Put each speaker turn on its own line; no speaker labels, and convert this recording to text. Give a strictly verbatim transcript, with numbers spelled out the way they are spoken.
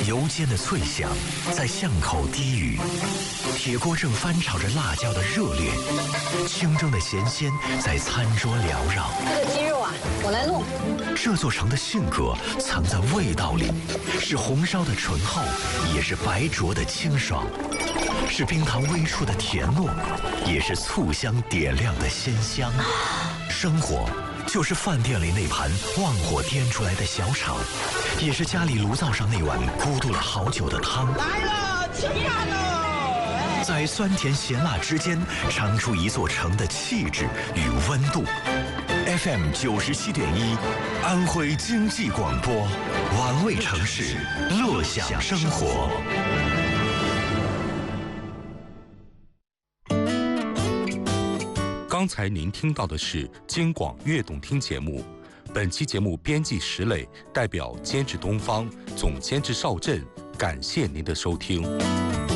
油煎的脆香在巷口低语，铁锅正翻炒着辣椒的热烈，清蒸的咸鲜在餐桌缭绕。
这个鸡肉啊，我来弄。
这座城的性格藏在味道里，是红烧的醇厚，也是白灼的清爽，是冰糖微触的甜糯，也是醋香点亮的鲜香。生活就是饭店里那盘旺火颠出来的小炒，也是家里炉灶上那碗咕嘟了好久的汤。
来了，吃饭喽！
在酸甜咸辣之间，尝出一座城的气质与温度。F M 九十七点一，安徽经济广播，玩味城市，乐享生活。
刚才您听到的是京广悦动听节目，本期节目编辑石磊，代表监制东方，总监制邵震，感谢您的收听。